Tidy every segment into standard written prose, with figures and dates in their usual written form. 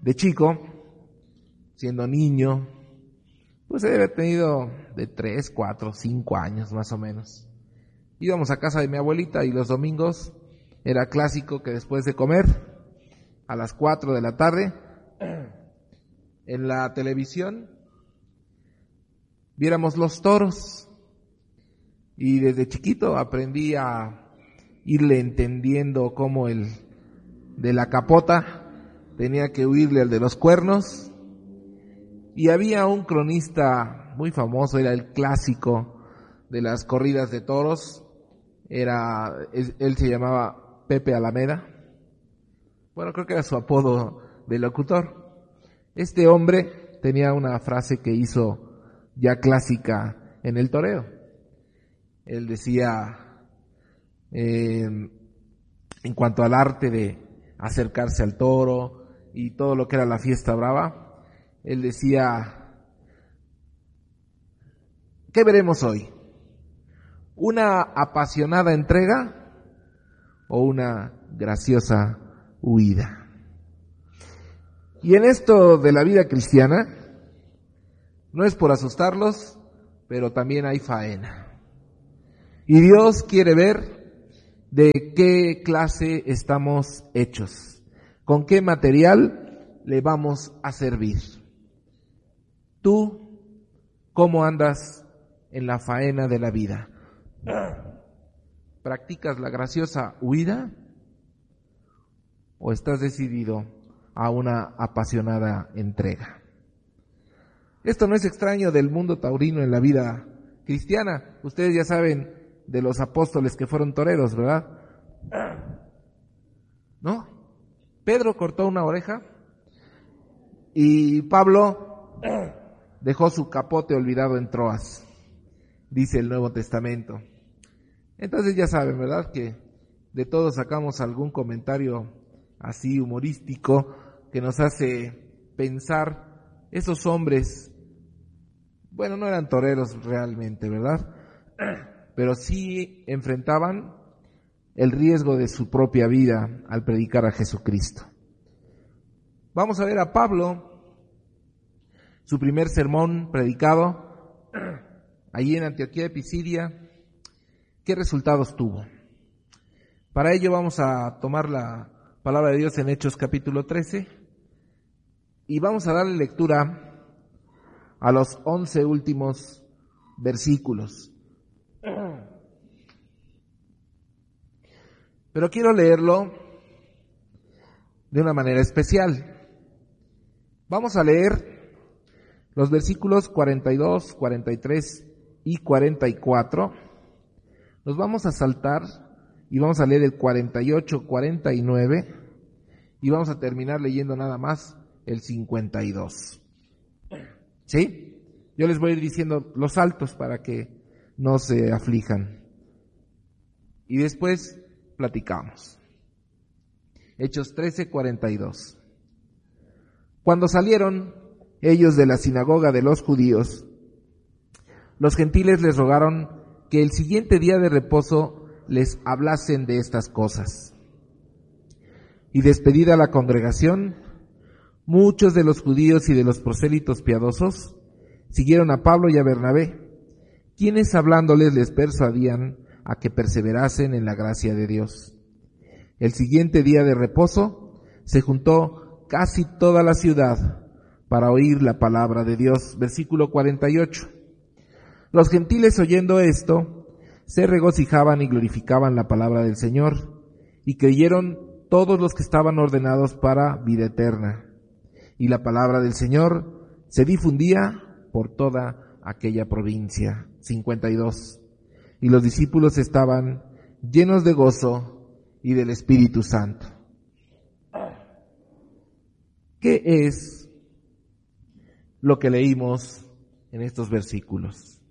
De chico, siendo niño, pues he tenido de 3, 4, 5 años más o menos. Íbamos a casa de mi abuelita y los domingos era clásico que después de comer, a las 4 de la tarde, en la televisión, viéramos los toros. Y desde chiquito aprendí a irle entendiendo cómo el de la capota tenía que huirle al de los cuernos. Y había un cronista muy famoso, era el clásico de las corridas de toros. Él se llamaba Pepe Alameda. Bueno, creo que era su apodo de locutor. Este hombre tenía una frase que hizo ya clásica en el toreo. Él decía, en cuanto al arte de acercarse al toro y todo lo que era la fiesta brava, él decía, ¿qué veremos hoy? ¿Una apasionada entrega o una graciosa huida? Y en esto de la vida cristiana, no es por asustarlos, pero también hay faena. Y Dios quiere ver de qué clase estamos hechos, con qué material le vamos a servir. ¿Tú cómo andas en la faena de la vida? ¿Practicas la graciosa huida o estás decidido a una apasionada entrega? Esto no es extraño del mundo taurino en la vida cristiana. Ustedes ya saben de los apóstoles que fueron toreros, ¿verdad? ¿No? Pedro cortó una oreja y Pablo dejó su capote olvidado en Troas, dice el Nuevo Testamento. Entonces ya saben, ¿verdad? Que de todos sacamos algún comentario así humorístico que nos hace pensar, esos hombres, bueno, no eran toreros realmente, ¿verdad? Pero sí enfrentaban el riesgo de su propia vida al predicar a Jesucristo. Vamos a ver a Pablo, su primer sermón predicado allí en Antioquía de Pisidia. ¿Qué resultados tuvo? Para ello vamos a tomar la palabra de Dios en Hechos capítulo 13 y vamos a darle lectura a los 11 últimos versículos. Pero quiero leerlo de una manera especial. Vamos a leer los versículos 42, 43 y 44. Nos vamos a saltar y vamos a leer el 48, 49 y vamos a terminar leyendo nada más el 52. ¿Sí? Yo les voy a ir diciendo los saltos para que no se aflijan. Y después platicamos. Hechos 13, 42. Cuando salieron ellos de la sinagoga de los judíos, los gentiles les rogaron que el siguiente día de reposo les hablasen de estas cosas. Y despedida la congregación, muchos de los judíos y de los prosélitos piadosos siguieron a Pablo y a Bernabé, quienes hablándoles les persuadían a que perseverasen en la gracia de Dios. El siguiente día de reposo se juntó casi toda la ciudad para oír la palabra de Dios. Versículo 48. Los gentiles oyendo esto se regocijaban y glorificaban la palabra del Señor, y creyeron todos los que estaban ordenados para vida eterna. Y la palabra del Señor se difundía por toda aquella provincia. 52. Y los discípulos estaban llenos de gozo y del Espíritu Santo. ¿Qué es lo que leímos en estos versículos?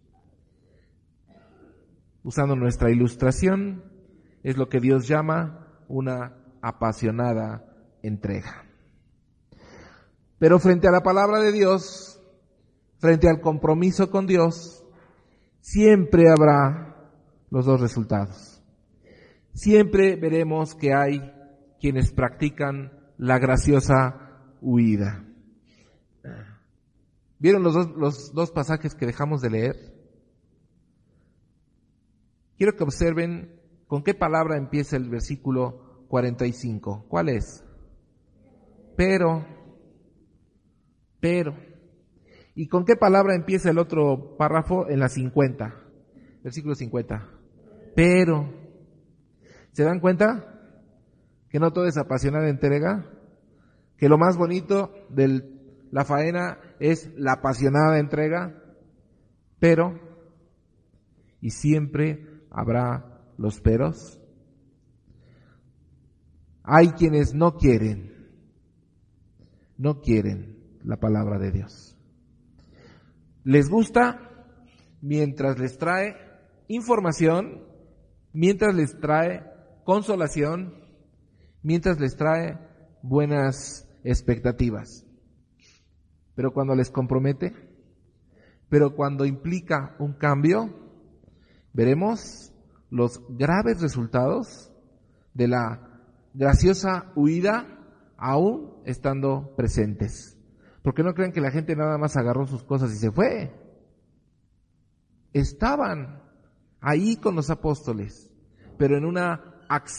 Usando nuestra ilustración, es lo que Dios llama una apasionada entrega. Pero frente a la palabra de Dios, frente al compromiso con Dios, siempre habrá los dos resultados. Siempre veremos que hay quienes practican la graciosa huida. ¿Vieron los dos pasajes que dejamos de leer? Quiero que observen con qué palabra empieza el versículo 45. ¿Cuál es? Pero. ¿Y con qué palabra empieza el otro párrafo en la 50? Versículo 50. Pero. ¿Se dan cuenta? Que no todo es apasionada entrega. Que lo más bonito de la faena es la apasionada entrega. Pero. Y siempre habrá los peros. Hay quienes no quieren la palabra de Dios. Les gusta mientras les trae información, mientras les trae consolación, mientras les trae buenas expectativas. Pero cuando les compromete, pero cuando implica un cambio, veremos los graves resultados de la graciosa huida aún estando presentes. Porque no crean que la gente nada más agarró sus cosas y se fue. Estaban ahí con los apóstoles, pero en una acción